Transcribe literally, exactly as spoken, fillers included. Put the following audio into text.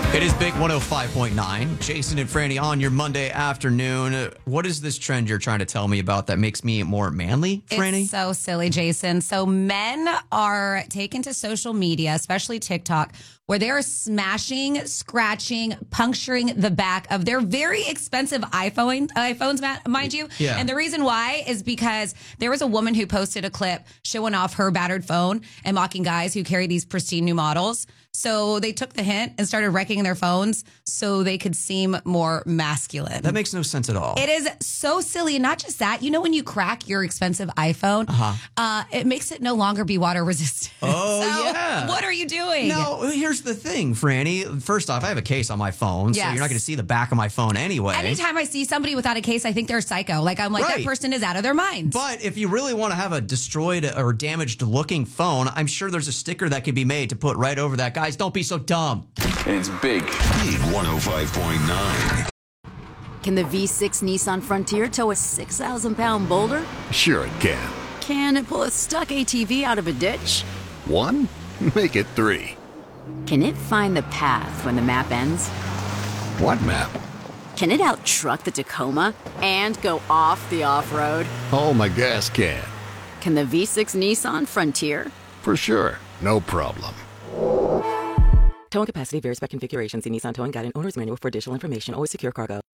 It is Big one oh five point nine. Jason and Franny on your Monday afternoon. What is this trend you're trying to tell me about that makes me more manly, Franny? It's so silly, Jason. So men are taken to social media, especially TikTok, where they are smashing, scratching, puncturing the back of their very expensive iPhone, iPhones, mind you. Yeah. And the reason why is because there was a woman who posted a clip showing off her battered phone and mocking guys who carry these pristine new models. So they took the hint and started wrecking their phones so they could seem more masculine. That makes no sense at all. It is so silly. And not just that, you know, when you crack your expensive iPhone, uh-huh. uh, it makes it no longer be water resistant. Oh, so yeah. What are you doing? No, here's the thing, Franny. First off, I have a case on my phone, so Yes. you're not going to see the back of my phone anyway. Anytime I see somebody without a case, I think they're psycho. Like, I'm like, Right. that person is out of their mind. But if you really want to have a destroyed or damaged looking phone, I'm sure there's a sticker that can be made to put right over that. Guys, don't be so dumb. It's Big. Big one oh five point nine. Can the V six Nissan Frontier tow a six thousand pound boulder? Sure it can. Can it pull a stuck A T V out of a ditch? One? Make it three. Can it find the path when the map ends? What map? Can it out-truck the Tacoma and go off the off-road? Oh, my gas can. Can the V six Nissan Frontier? For sure. No problem. Towing capacity varies by configuration. See Nissan Towing Guide and Owner's Manual for additional information. Always secure cargo.